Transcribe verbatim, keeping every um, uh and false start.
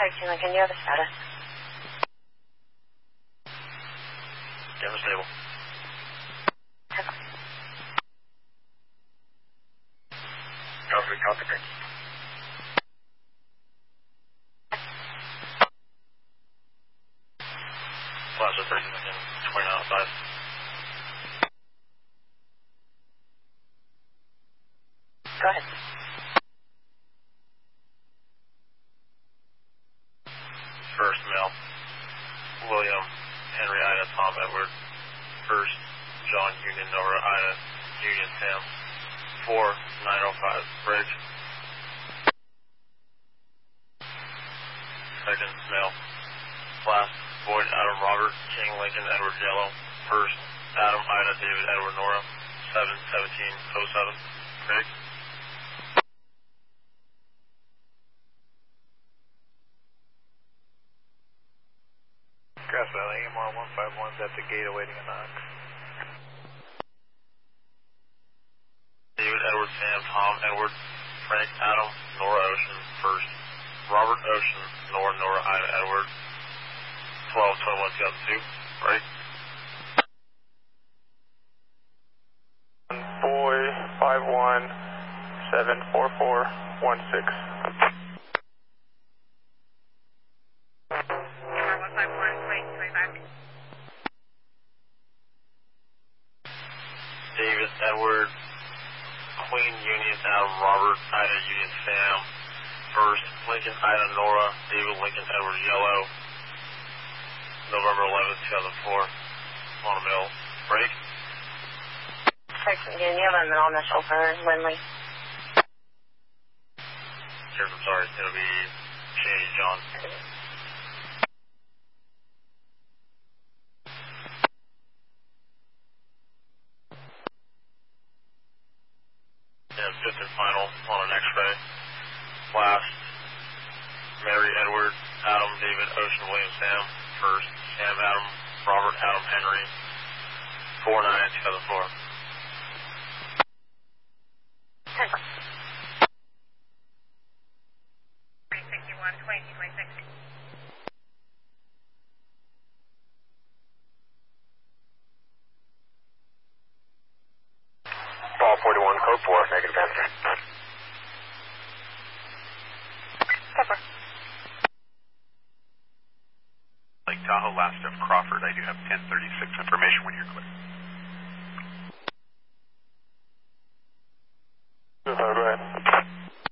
thirteen Lincoln, you have a status. Camera stable. Copy, copy, thank you. Plaza thirteen Lincoln, twenty-nine oh five. Go ahead. First male, William Henry Ida Tom Edward. First, John Union Nora Ida Union Sam. Four nine oh five bridge. Second male, last Boyd Adam Robert King Lincoln Edward Yellow. First, Adam Ida David Edward Nora. Seven seventeen oh seven Craig. Grass Valley, A M R one five one's at the gate awaiting a knock. David Edward Sam Tom Edward Frank Adam Nora Ocean first. Robert Ocean Nora Nora Ida Edward. twelve twenty-one two thousand two. Right? Boy five one seven four four one six. David Edward Queen Union Adam Robert Ida Union Sam. First, Lincoln Ida Nora David Lincoln Edward Yellow. November eleventh two thousand four. On a mill. Break. Texas, again, you have a middle initial for Lindley. Here's, I'm sorry, it's going to be Shady John. And fifth and final on an X-ray. Last, Mary Edward Adam David Ocean William Sam. First, Sam Adam Robert Adam Henry. four nine two thousand four. sixty-one twenty-two twenty-six. Ball forty-one, code four, negative answer. Pepper. Lake Tahoe, last of Crawford. I do have ten thirty-six information when you're clear.